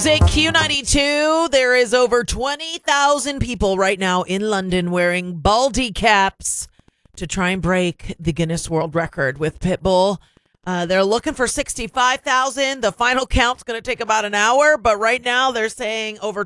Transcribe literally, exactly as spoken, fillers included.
music, Q ninety-two. There is over twenty thousand people right now in London wearing baldy caps to try and break the Guinness World Record with Pitbull. Uh, they're looking for sixty-five thousand. The final count's going to take about an hour, but right now they're saying over